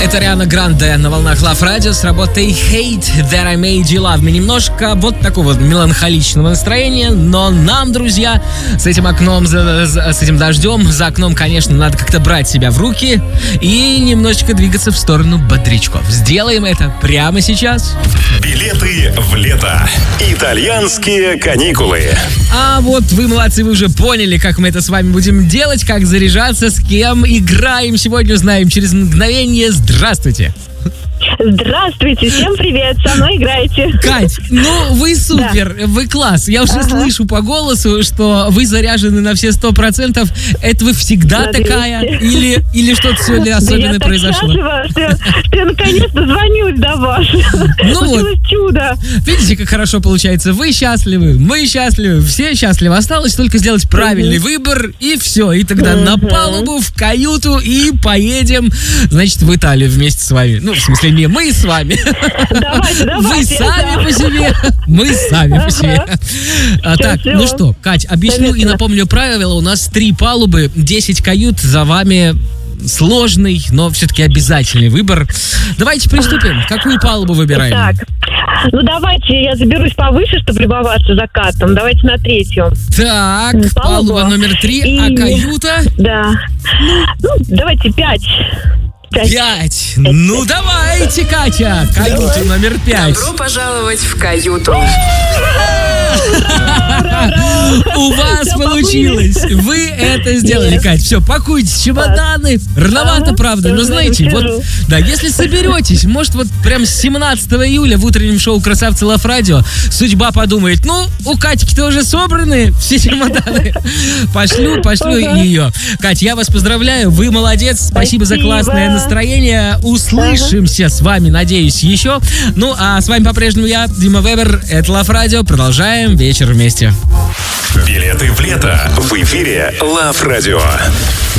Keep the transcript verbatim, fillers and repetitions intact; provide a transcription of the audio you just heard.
Это Ариана Гранде на волнах Love Radio с работой Hate That I Made You Love Me. Немножко вот такого вот меланхоличного настроения, но нам, друзья, с этим окном, за, за, с этим дождем, за окном, конечно, надо как-то брать себя в руки и немножечко двигаться в сторону бодрячков. Сделаем это прямо сейчас. Билеты в лето. Итальянские каникулы. А вот вы, молодцы, вы уже поняли, как мы это с вами будем делать, как заряжаться, с кем играем. Сегодня узнаем через мгновение. Здравствуйте. Здравствуйте, всем привет, со мной играете. Кать, ну вы супер, да. Вы класс. Я уже ага. слышу по голосу, что вы заряжены на все сто процентов. Это вы всегда на такая? Или, или что-то сегодня особенно да произошло? Я так счастлива, что, что я наконец-то звоню до вас. Ну вот, чудо. Видите, как хорошо получается. Вы счастливы, мы счастливы, все счастливы. Осталось только сделать правильный угу. выбор, и все. И тогда угу. на палубу, в каюту, и поедем, значит, в Италию вместе с вами. Ну, в смысле, не мы с вами. Давайте, давайте. Вы сами да. по себе. Мы сами ага. по себе. А, так, всего. Ну что, Кать, объясню Конечно. И напомню правила. У нас три палубы, десять кают. За вами сложный, но все-таки обязательный выбор. Давайте приступим. Какую палубу выбираем? Так, ну давайте я заберусь повыше, чтобы любоваться закатом. Давайте на третью. Так, палуба, палуба номер три, и... а каюта? Да. Ну, давайте пять. Пять. Пять. Ну давайте, Катя, каюту Давай. Номер пять. Добро пожаловать в каюту. У вас получилось. Вы это сделали, Кать. Все, пакуйте чемоданы. Рановато, правда, но знаете, вот, да, если соберетесь, может, вот прям с семнадцатого июля в утреннем шоу «Красавцы Love Radio» судьба подумает, ну, у Катьки-то уже собраны все чемоданы. Пошлю, пошлю ее. Кать, я вас поздравляю, вы молодец. Спасибо за классное настроение. Услышимся с вами, надеюсь, еще. Ну, а с вами по-прежнему я, Дима Вебер. Это Love Radio. Продолжаем вечер вместе. Билеты в лето в эфире Love Radio.